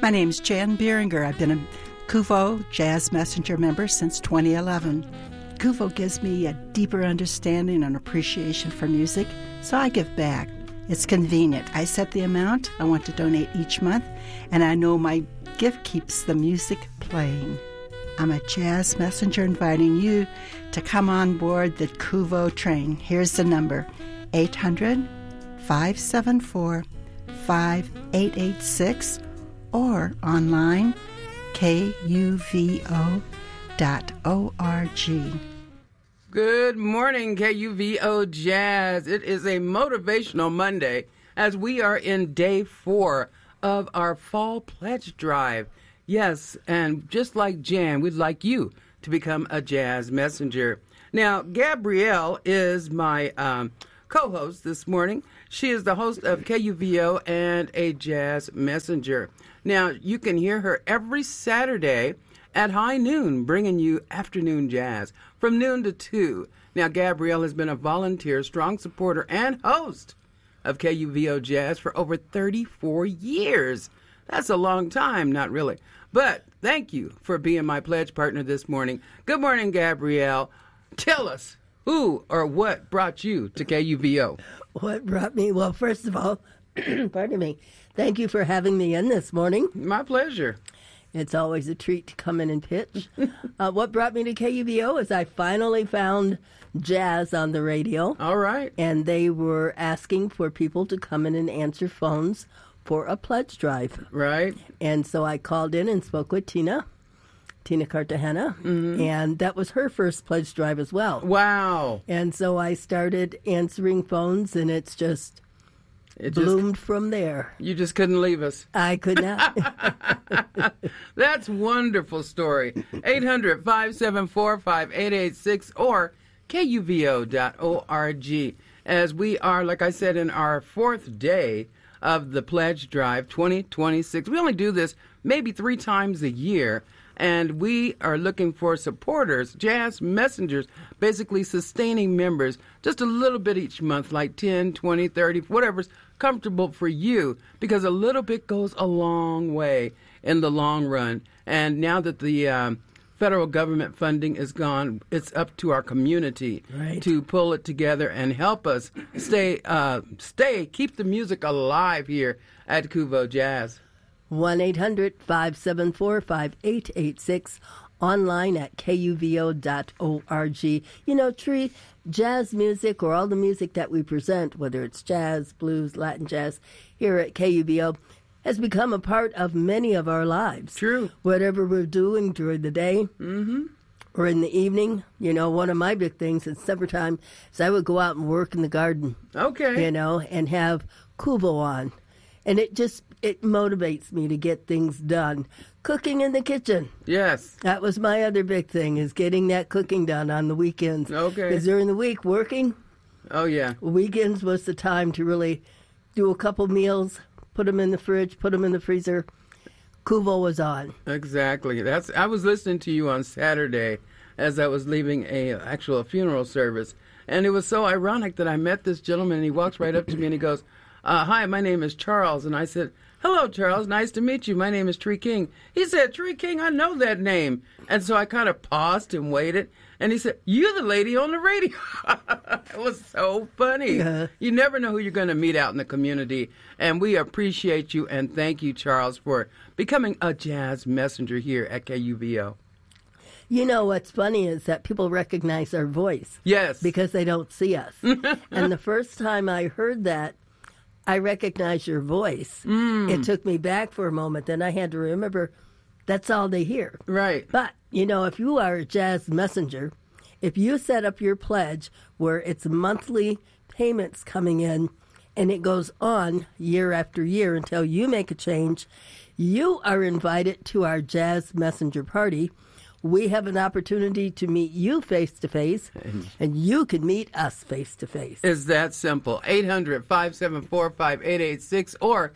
My name's Jan Beeringer. I've been a Kuvo Jazz Messenger member since 2011. Kuvo gives me a deeper understanding and appreciation for music, so I give back. It's convenient. I set the amount I want to donate each month, and I know my gift keeps the music playing. I'm a jazz messenger inviting you to come on board the Kuvo train. Here's the number, 800-574-5886, or online, kuvo.org. Good morning, KUVO Jazz. It is a motivational Monday as we are in day 4 of our fall pledge drive. Yes, and just like Jan, we'd like you to become a jazz messenger. Now, Gabrielle is my co-host this morning. She is the host of KUVO and a jazz messenger. Now, you can hear her every Saturday at high noon, bringing you afternoon jazz from noon to 2. Now, Gabrielle has been a volunteer, strong supporter, and host of KUVO Jazz for over 34 years. That's a long time, not really. But thank you for being my pledge partner this morning. Good morning, Gabrielle. Tell us who or what brought you to KUVO. What brought me? Well, first of all, pardon me, thank you for having me in this morning. My pleasure. It's always a treat to come in and pitch. What brought me to KUVO is I finally found jazz on the radio. All right. And they were asking for people to come in and answer phones for a pledge drive. Right. And so I called in and spoke with Tina Cartagena, and that was her first pledge drive as well. Wow. And so I started answering phones, and it bloomed from there. You just couldn't leave us. I could not. That's a wonderful story. 800-574-5886 or kuvo.org. As we are, like I said, in our 4th day of the Pledge Drive 2026. We only do this maybe 3 times a year, and we are looking for supporters, jazz messengers, basically sustaining members, just a little bit each month, like 10, 20, 30, whatever's comfortable for you, because a little bit goes a long way in the long run. And now that the federal government funding is gone, it's up to our community to pull it together and help us keep the music alive here at Kuvo Jazz. 1-800-574-5886, online at kuvo.org. You know, Tree, jazz music, or all the music that we present, whether it's jazz, blues, Latin jazz, here at KUVO, has become a part of many of our lives. True. Whatever we're doing during the day or in the evening. You know, one of my big things in summertime is I would go out and work in the garden. Okay. You know, and have Kuvo on. And it motivates me to get things done. Cooking in the kitchen. Yes. That was my other big thing, is getting that cooking done on the weekends. Okay. Because during the week, working. Oh, yeah. Weekends was the time to really do a couple meals, put them in the fridge, put them in the freezer. Kuvo was on. Exactly. I was listening to you on Saturday as I was leaving a funeral service. And it was so ironic that I met this gentleman, and he walks right up to me and he goes, hi, my name is Charles. And I said, hello, Charles. Nice to meet you. My name is Tree King. He said, Tree King, I know that name. And so I kind of paused and waited. And he said, you're the lady on the radio. It was so funny. Yeah. You never know who you're going to meet out in the community. And we appreciate you and thank you, Charles, for becoming a jazz messenger here at KUVO. You know, what's funny is that people recognize our voice. Yes. Because they don't see us. And the first time I heard that, I recognize your voice. It took me back for a moment. Then I had to remember that's all they hear. Right. But, you know, if you are a jazz messenger, if you set up your pledge where it's monthly payments coming in and it goes on year after year until you make a change, you are invited to our Jazz Messenger Party. We have an opportunity to meet you face-to-face, and you can meet us face-to-face. It's that simple. 800-574-5886 or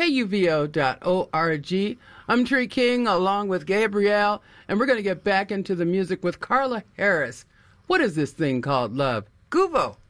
kuvo.org. I'm Tree King along with Gabrielle, and we're going to get back into the music with Carla Harris. What is this thing called love? Kuvo.